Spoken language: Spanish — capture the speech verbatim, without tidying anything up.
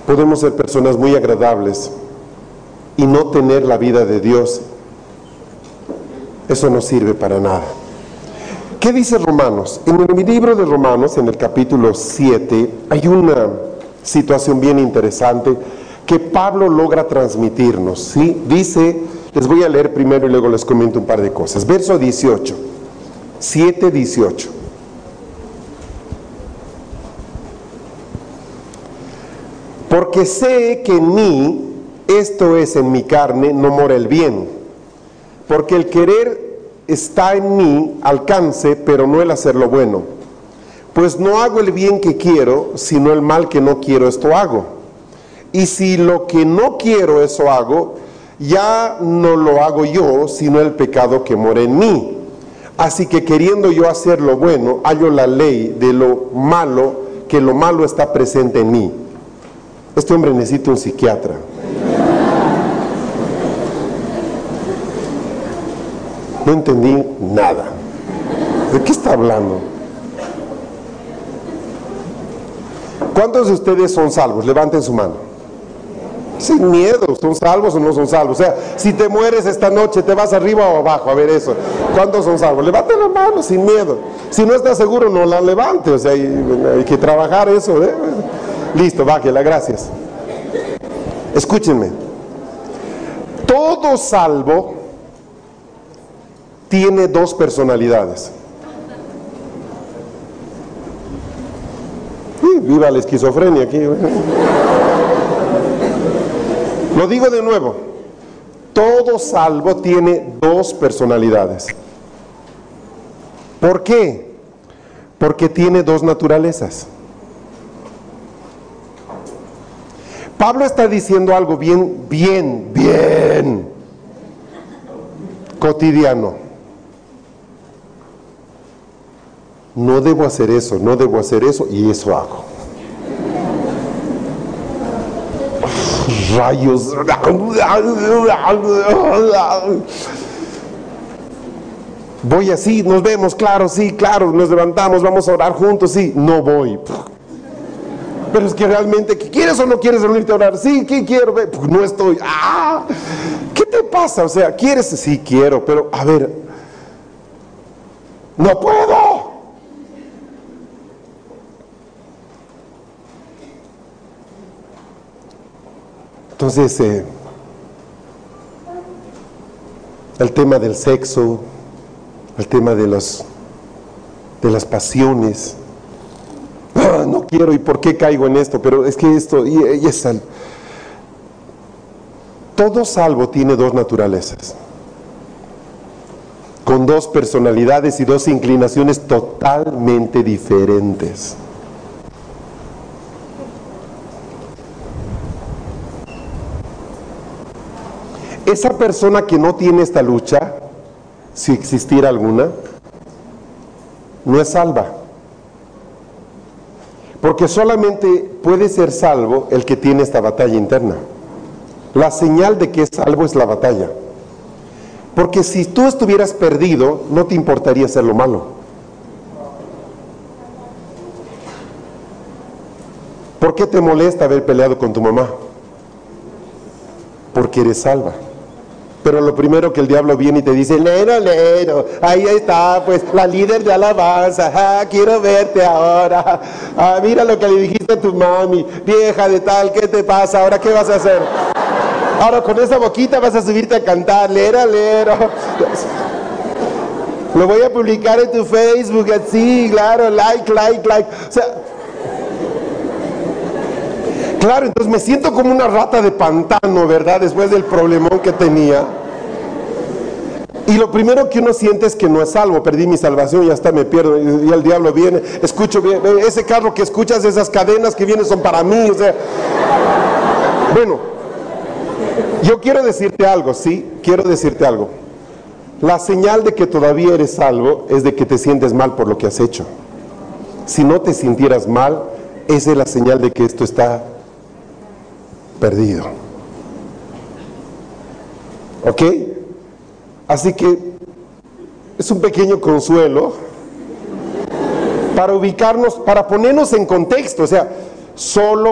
Podemos ser personas muy agradables y no tener la vida de Dios. Eso no sirve para nada. ¿Qué dice Romanos? En el libro de Romanos, en el capítulo siete, hay una situación bien interesante que Pablo logra transmitirnos, ¿sí? Dice, les voy a leer primero y luego les comento un par de cosas. Verso dieciocho, siete dieciocho. Porque sé que en mí, esto es en mi carne, no mora el bien. Porque el querer está en mí, alcance, pero no el hacer lo bueno. Pues no hago el bien que quiero, sino el mal que no quiero, esto hago. Y si lo que no quiero, eso hago, ya no lo hago yo, sino el pecado que mora en mí. Así que queriendo yo hacer lo bueno, hallo la ley de lo malo, que lo malo está presente en mí. Este hombre necesita un psiquiatra. No entendí nada. ¿De qué está hablando? ¿Cuántos de ustedes son salvos? Levanten su mano. Sin miedo, ¿son salvos o no son salvos? O sea, si te mueres esta noche, ¿te vas arriba o abajo? A ver eso. ¿Cuántos son salvos? Levanten la mano, sin miedo. Si no estás seguro, no la levante. O sea, hay, hay que trabajar eso, ¿eh? Listo, bájela, gracias. Escúchenme. Todo salvo tiene dos personalidades. Sí, viva la esquizofrenia aquí. Lo digo de nuevo. Todo salvo tiene dos personalidades. ¿Por qué? Porque tiene dos naturalezas. Pablo está diciendo algo bien, bien, bien cotidiano. No debo hacer eso, no debo hacer eso, y eso hago. Rayos. Voy así, nos vemos, claro, sí, claro, nos levantamos, vamos a orar juntos, sí, no voy. Pero es que realmente, ¿quieres o no quieres reunirte a orar? Sí, ¿qué quiero? Pues no estoy. ¡Ah! ¿Qué te pasa? O sea, ¿quieres? Sí, quiero, pero a ver, no puedo. Entonces, eh, el tema del sexo, el tema de los de las pasiones. Ah, no quiero, ¿y por qué caigo en esto? Pero es que esto, y, y es sal... Todo salvo tiene dos naturalezas, con dos personalidades y dos inclinaciones totalmente diferentes. Esa persona que no tiene esta lucha, si existiera alguna, no es salva. Porque solamente puede ser salvo el que tiene esta batalla interna. La señal de que es salvo es la batalla. Porque si tú estuvieras perdido, no te importaría hacer lo malo. ¿Por qué te molesta haber peleado con tu mamá? Porque eres salva. Pero lo primero que el diablo viene y te dice, lero, lero, ahí está, pues, la líder de alabanza, ah, quiero verte ahora, ah, mira lo que le dijiste a tu mami, vieja de tal, ¿qué te pasa? ¿Ahora qué vas a hacer? Ahora con esa boquita vas a subirte a cantar, lero, lero. Lo voy a publicar en tu Facebook, así, claro, like, like, like. O sea, claro, entonces me siento como una rata de pantano, ¿verdad? Después del problemón que tenía. Y lo primero que uno siente es que no es salvo, perdí mi salvación, ya está, me pierdo, y el diablo viene, escucho, ese carro que escuchas, esas cadenas que vienen son para mí, o sea. Bueno, yo quiero decirte algo, ¿sí? Quiero decirte algo. La señal de que todavía eres salvo es de que te sientes mal por lo que has hecho. Si no te sintieras mal, esa es la señal de que esto está perdido. ¿Ok? Así que es un pequeño consuelo para ubicarnos, para ponernos en contexto. O sea, solo